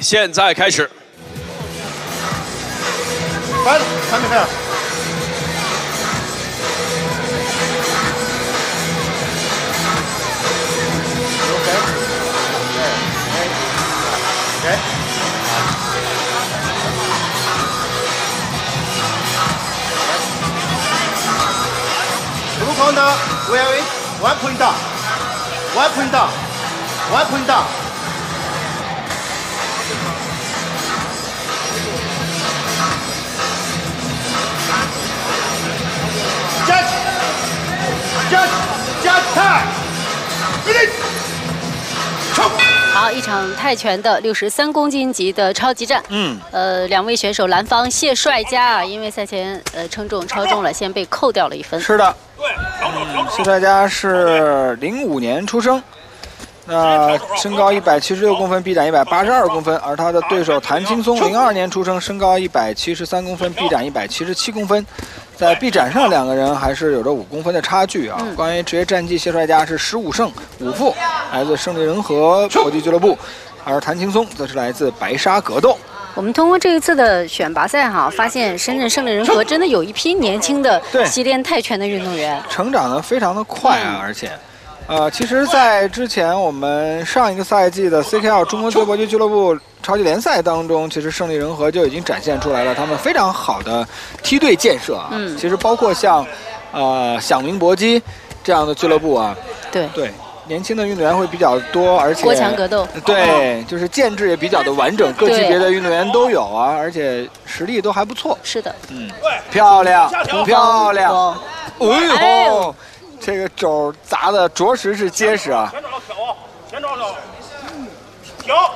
现在开始。 快了，看没看？ Okay. Blue corner, where are we? 1 point down. 1 point down. 1 point down. Judge. Judge. Judge time. Finish. 好，一场泰拳的63公斤级的超级战。两位选手，蓝方谢帅佳因为赛前称重超重了，先被扣掉了1分。 是的，谢帅佳是05年出生，那身高176公分，臂展182公分，而他的对手谭青松02年出生，身高173公分，臂展177公分。 在臂展上，两个人还是有着5公分的差距啊。关于职业战绩，谢帅佳是15胜5负，来自胜利人和搏击俱乐部，而谭青松则是来自白沙格斗。 我们通过这一次的选拔赛哈，发现深圳胜利人和真的有一批年轻的习练泰拳的运动员， 成长得非常的快啊，而且。 其实，在之前我们上一个赛季的 CKL 中国自由搏击俱乐部超级联赛当中，其实胜利人和就已经展现出来了他们非常好的梯队建设啊。其实包括像响明搏击这样的俱乐部啊，对，年轻的运动员会比较多，而且国强格斗， 对，就是建制也比较的完整，各级别的运动员都有啊，而且实力都还不错。 是的， 漂亮，漂亮，哎呦。 这个肘砸的着实是结实啊！前爪手，调，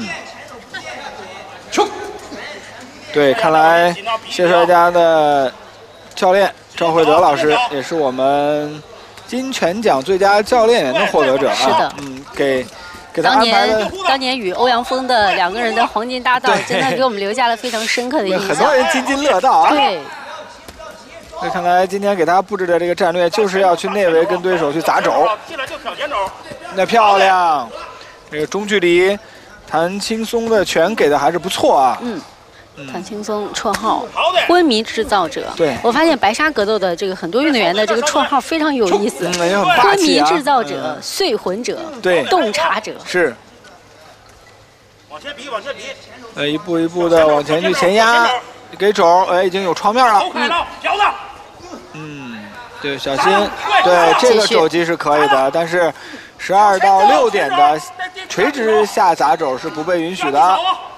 对，看来谢帅佳的教练赵慧德老师也是我们金拳奖最佳教练员的获得者啊。 是的， 给他安排的。 当年与欧阳锋的2个人的黄金搭档，真的给我们留下了非常深刻的印象。 很多人津津乐道啊。 对。 那看来今天给他布置的这个战略就是要去内围跟对手去砸肘。那漂亮，这个中距离，谭青松的拳给的还是不错啊。 谭青松绰号“昏迷制造者”。 对， 我发现白沙格斗的这个很多运动员的这个绰号非常有意思。 也很霸气啊。 昏迷制造者、碎魂者、 对， 洞察者。 是。 往前比，往前比。 一步一步的往前去前压，给肘，已经有床面了。 条子。 对，小心，对这个肘击是可以的，但是12到6点的垂直下砸肘是不被允许的。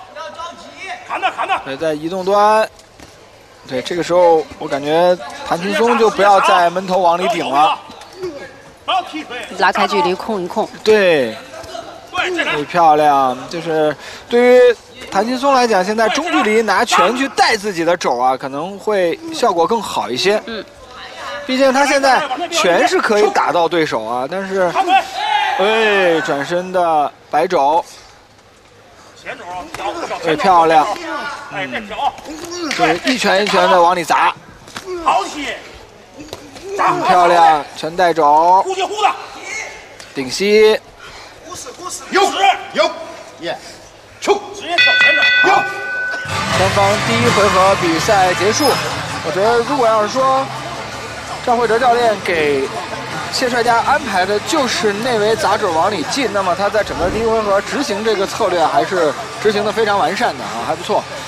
对，在移动端，对这个时候我感觉谭青松就不要再闷头往里顶了， 拉开距离控一控。 对，漂亮，就是对于谭青松来讲，现在中距离拿拳去带自己的肘啊，可能会效果更好一些。毕竟他现在拳是可以打到对手啊，但是，转身的摆肘，漂亮，对，一拳一拳的往里砸，漂亮，拳带肘，顶膝， 有，耶，冲，直接挑前爪，有。 双方第1回合比赛结束，我觉得如果要是说。 赵慧哲教练给谢帅佳安排的就是内围砸肘往里进，那么他在整个第1回合执行这个策略还是执行的非常完善的啊，还不错。